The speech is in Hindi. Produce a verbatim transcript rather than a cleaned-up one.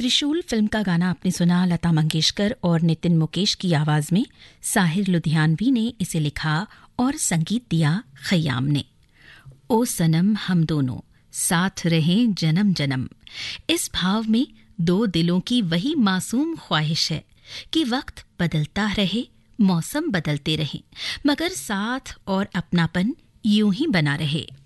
त्रिशूल फिल्म का गाना आपने सुना लता मंगेशकर और नितिन मुकेश की आवाज में। साहिर लुधियानवी ने इसे लिखा और संगीत दिया खयाम ने। ओ सनम हम दोनों साथ रहें जन्म जन्म, इस भाव में दो दिलों की वही मासूम ख्वाहिश है कि वक्त बदलता रहे, मौसम बदलते रहे, मगर साथ और अपनापन यूं ही बना रहे।